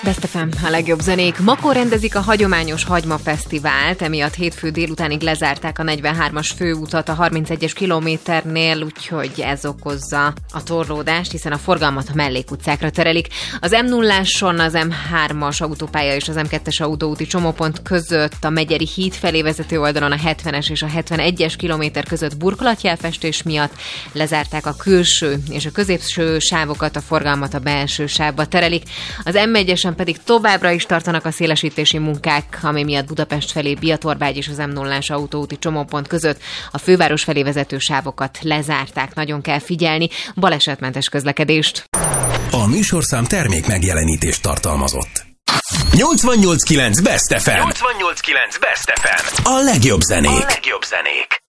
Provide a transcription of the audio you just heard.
Best FM, a legjobb zenék. Makón rendezik a hagyományos hagymafesztivált, emiatt hétfő délutánig lezárták a 43-as főutat a 31-es kilométernél, úgyhogy ez okozza a torlódást, hiszen a forgalmat a mellékutcákra terelik. Az M0-áson az M3-as autópálya és az M2-es autóúti csomópont között a Megyeri híd felé vezető oldalon a 70-es és a 71-es kilométer között burkolatjelfestés miatt lezárták a külső és a középső sávokat, a forgalmat a belső sávba terelik. Az M1-esen pedig továbbra is tartanak a szélesítési munkák, ami miatt Budapest felé Biatorbágy és az M0-ás autóúti csomópont között a főváros felé vezető sávokat lezárták. Nagyon kell figyelni, balesetmentes közlekedést. A műsorszám termék megjelenítést tartalmazott. 88.9 Best FM. 88.9 Best FM. A legjobb zenék.